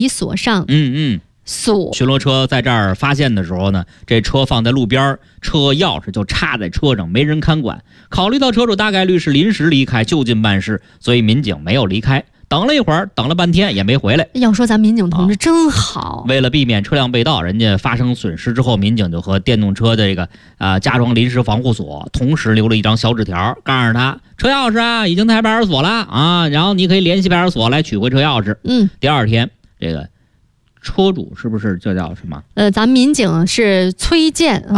已锁上。锁。 巡逻车在这儿发现的时候呢，这车放在路边，车钥匙就插在车上，没人看管。考虑到车主大概率是临时离开就近办事，所以民警没有离开。等了一会儿，等了半天也没回来。 要说咱民警同志真好。 为了避免车辆被盗，人家发生损失之后，民警就和电动车的这个加装临时防护锁，同时留了一张小纸条，告诉他车钥匙啊已经在派出所了啊，然后你可以联系派出所来取回车钥匙。第二天这个车主是不是就叫什么？ 咱民警是崔建